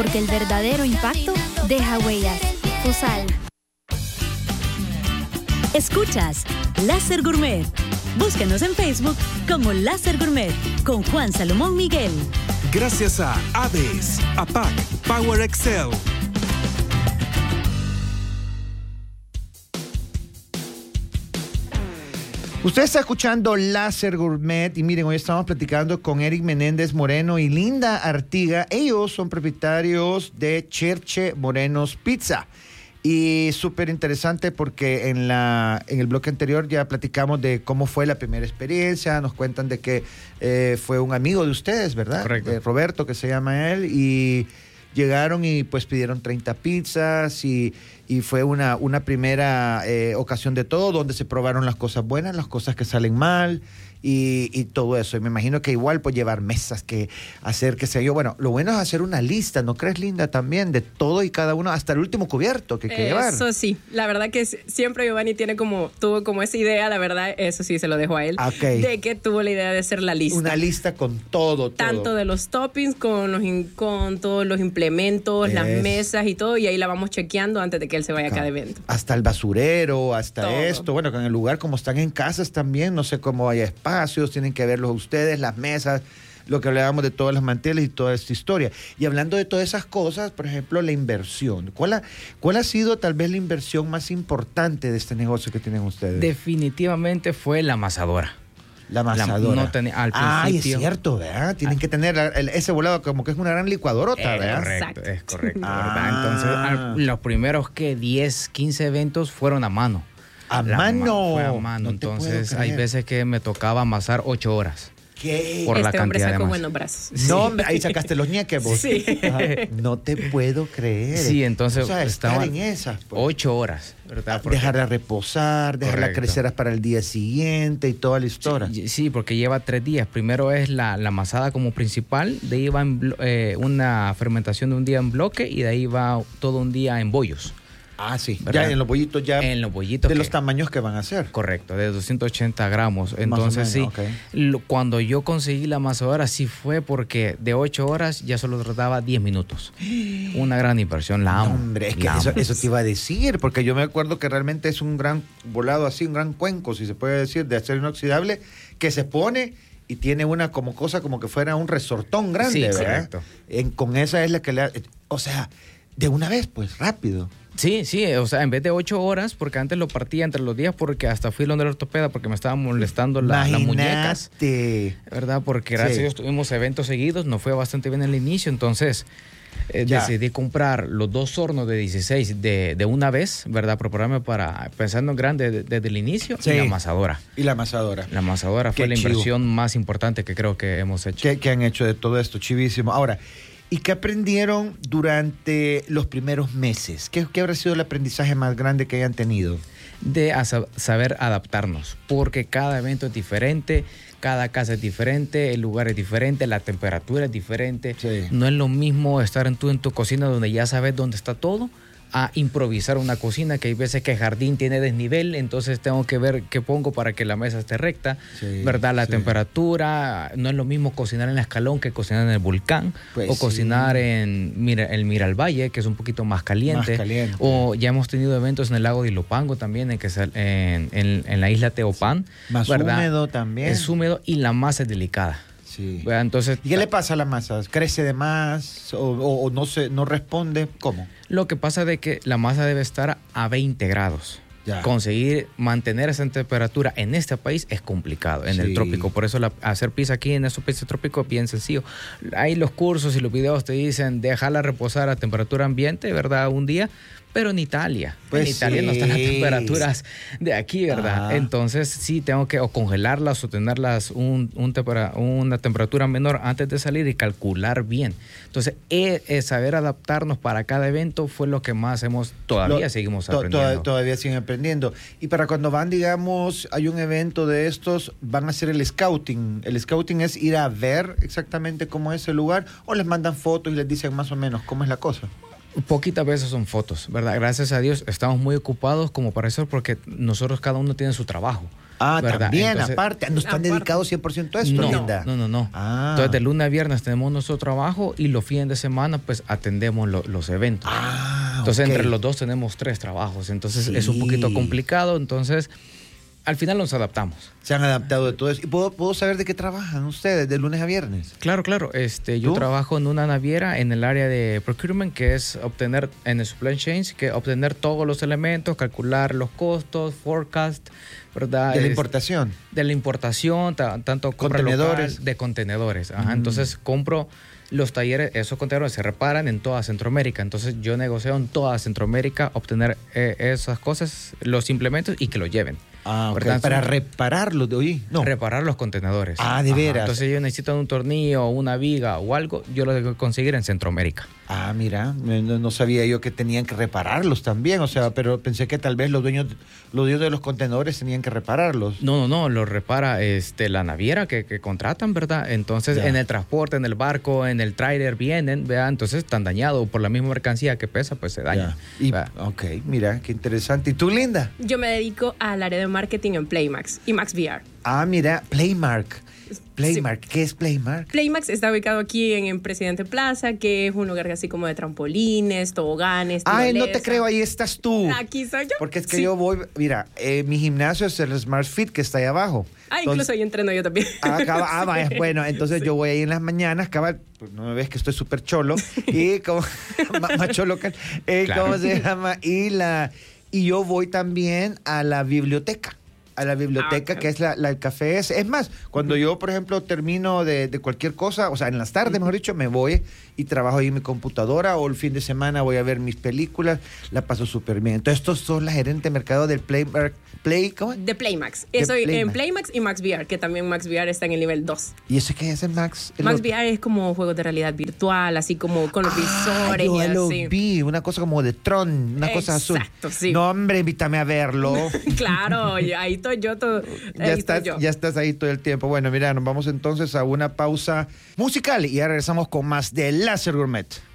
porque el verdadero impacto deja huellas. Futsal. Escuchas Láser Gourmet. Búscanos en Facebook como Láser Gourmet con Juan Salomón Miguel. Gracias a Aves, APAC, Power Excel. Usted está escuchando Láser Gourmet y miren, hoy estamos platicando con Eric Menéndez Moreno y Linda Artiga. Ellos son propietarios de Cherche Morenos Pizza. Y súper interesante porque en el bloque anterior ya platicamos de cómo fue la primera experiencia. Nos cuentan de que fue un amigo de ustedes, ¿verdad? Correcto. Roberto, que se llama él, y llegaron y pues pidieron 30 pizzas y fue una primera ocasión de todo, donde se probaron las cosas buenas, las cosas que salen mal y todo eso. Y me imagino que igual pues llevar mesas, que hacer, qué sé yo. Bueno, lo bueno es hacer una lista, ¿no crees, Linda? También de todo y cada uno, hasta el último cubierto que hay que llevar. Eso sí, la verdad que siempre Giovanni tuvo como esa idea, la verdad, eso sí se lo dejo a él, Okay. de que tuvo la idea de hacer la lista. Una lista con todo. Tanto de los toppings, con todos los implementos, las mesas y todo, y ahí la vamos chequeando antes de que él se vaya a cada evento. Hasta el basurero, hasta todo. Esto. Bueno, que en el lugar, como están en casas también, no sé cómo hay espacios, tienen que verlos ustedes, las mesas, lo que hablábamos de todas las manteles y toda esta historia. Y hablando de todas esas cosas, por ejemplo, la inversión. ¿Cuál ha sido tal vez la inversión más importante de este negocio que tienen ustedes? Definitivamente fue la amasadora. La amasadora. Al principio. Ay, es cierto, ¿verdad? Tienen que tener ese volado como que es una gran licuadorota, ¿verdad? Correcto, es correcto, ¿verdad? Entonces, los primeros 10, 15 eventos fueron a mano. ¿A mano? Fue a mano, No te puedo entonces hay creer. veces que me tocaba amasar 8 horas. ¿Qué? Por la Este hombre cantidad de sacó masa. buenos brazos. No, hombre, ahí sacaste los ñeques vos. Sí. Ajá. No te puedo creer. Sí, entonces o sea, estar estaban en esas. Pues. 8 horas, ¿verdad? Porque- Dejarla reposar, dejarla Correcto. crecer para el día siguiente y toda la historia. Sí, porque lleva 3 días. Primero es la amasada como principal, de ahí va una fermentación de un día en bloque y de ahí va todo un día en bollos. Ah, sí. ¿Verdad? Ya en los bollitos ya. En los bollitos. De los tamaños que van a hacer. Correcto, de 280 gramos. Entonces Más o menos, sí, cuando yo conseguí la amasadora sí fue porque de 8 horas ya solo trataba 10 minutos. Una gran inversión, la amo. No, hombre, es que la amo. eso te iba a decir, porque yo me acuerdo que realmente es un gran volado así, un gran cuenco, si se puede decir, de acero inoxidable, que se pone y tiene una como cosa como que fuera un resortón grande, Sí, ¿verdad? correcto. Con esa es la que le... O sea, de una vez, pues, rápido. Sí, o sea, en vez de 8 horas, porque antes lo partía entre los días porque hasta fui donde el ortopeda porque me estaban molestando las muñecas. Imagínate. ¿Verdad? Porque gracias Sí. a Dios tuvimos eventos seguidos, nos fue bastante bien el inicio, entonces decidí comprar los 2 hornos de 16 de una vez, ¿verdad? Prepararme para, pensando en grande desde el inicio, Sí. y la amasadora. Y la amasadora. La amasadora fue Qué la chivo. inversión más importante que creo que hemos hecho. ¿Qué han hecho de todo esto? Chivísimo. Ahora, ¿y qué aprendieron durante los primeros meses? ¿Qué habrá sido el aprendizaje más grande que hayan tenido? De saber adaptarnos, porque cada evento es diferente, cada casa es diferente, el lugar es diferente, la temperatura es diferente. Sí. No es lo mismo estar en tu cocina donde ya sabes dónde está todo, a improvisar una cocina que hay veces que el jardín tiene desnivel, entonces tengo que ver qué pongo para que la mesa esté recta, Sí, ¿verdad? La sí. temperatura, no es lo mismo cocinar en el escalón que cocinar en el volcán, Pues o sí. cocinar en el Miralvalle, que es un poquito más caliente, Más caliente. o ya hemos tenido eventos en el lago de Ilopango también, en la isla Teopán. Más ¿verdad? húmedo también. Es húmedo y la masa es delicada. Sí. ¿Verdad? Entonces, ¿Y qué le pasa a la masa? ¿Crece de más o no responde? ¿Cómo? lo que pasa es que la masa debe estar a 20 grados. Ya. Conseguir mantener esa temperatura en este país es complicado, en Sí. el trópico. Por eso hacer pizza aquí en estos países trópicos es bien sencillo. Hay los cursos y los videos te dicen dejarla reposar a temperatura ambiente, ¿verdad? Un día. Pero en Italia, Pues en Italia no están las sí. temperaturas de aquí, ¿verdad? Ah. Entonces sí tengo que o congelarlas o tenerlas una temperatura menor antes de salir y calcular bien. Entonces saber adaptarnos para cada evento fue lo que más seguimos aprendiendo. Todavía siguen aprendiendo. Y para cuando van, digamos, hay un evento de estos, van a hacer el scouting. El scouting es ir a ver exactamente cómo es el lugar o les mandan fotos y les dicen más o menos cómo es la cosa. Poquitas veces son fotos, ¿verdad? Gracias a Dios estamos muy ocupados como para eso porque nosotros cada uno tiene su trabajo. ¿verdad? También, Entonces, aparte. ¿No están aparte. dedicados 100% a esto, Linda? No. Ah. Entonces, de lunes a viernes tenemos nuestro trabajo y los fines de semana, pues, atendemos los eventos. Entonces, ok. entre los dos tenemos 3 trabajos. Entonces, Sí. es un poquito complicado. Entonces, al final nos adaptamos. Se han adaptado de todo eso. ¿Y puedo saber de qué trabajan ustedes de lunes a viernes? Claro. Yo ¿Tú? trabajo en una naviera en el área de procurement, que es obtener, en el supply chain, que obtener todos los elementos, calcular los costos, forecast, ¿verdad? De la importación. De la importación, tanto compra Contenedores. local, de contenedores. Ajá. Entonces compro los talleres, esos contenedores se reparan en toda Centroamérica. Entonces yo negocio en toda Centroamérica obtener esas cosas, los implementos y que lo lleven. Ok. ¿Verdad? Para repararlos de hoy. No. Reparar los contenedores. Ah, ¿de veras? Entonces yo necesito un tornillo, una viga o algo, yo lo tengo que conseguir en Centroamérica. Mira, no sabía yo que tenían que repararlos también, o sea, pero pensé que tal vez los dueños de los contenedores tenían que repararlos. No, lo repara la naviera que contratan, ¿verdad? Entonces Ya. en el transporte, en el barco, en el trailer vienen, ¿verdad? Entonces están dañados por la misma mercancía que pesa, pues se daña. Ya. ¿verdad? Ok, mira, qué interesante. ¿Y tú, Linda? Yo me dedico al área de marketing en Playmax y Max VR. Mira, Playmark. ¿Qué es Playmark? Playmax está ubicado aquí en Presidente Plaza, que es un lugar así como de trampolines, toboganes, No te tirolesa. creo, ahí estás tú. Aquí soy yo. Porque es que Sí. yo voy, mira, mi gimnasio es el Smart Fit que está ahí abajo. Incluso ahí entreno yo también. Vaya, bueno, entonces yo voy ahí en las mañanas, cabal, pues no me ves que estoy súper cholo, y como, más cholo que, Claro. ¿cómo se llama? Y yo voy también a la biblioteca. Ok. Que es el café ese. Es más, cuando yo, por ejemplo, termino de cualquier cosa, o sea, en las tardes, mejor dicho, me voy y trabajo ahí en mi computadora, o el fin de semana voy a ver mis películas, la paso súper bien. Entonces, estos son la gerente de mercado del ¿cómo? De Playmax. De Estoy en Playmax. Playmax y Max VR, que también Max VR está en el nivel 2. ¿Y eso qué es el Max? Max VR es como juegos de realidad virtual, así como con los visores yo y lo así. vi, una cosa como de Tron, una cosa azul. Exacto, sí. No, hombre, invítame a verlo. Claro, y ahí estoy yo. Ya estás ahí todo el tiempo. Bueno, mira, nos vamos entonces a una pausa musical y ya regresamos con más de Láser Gourmet.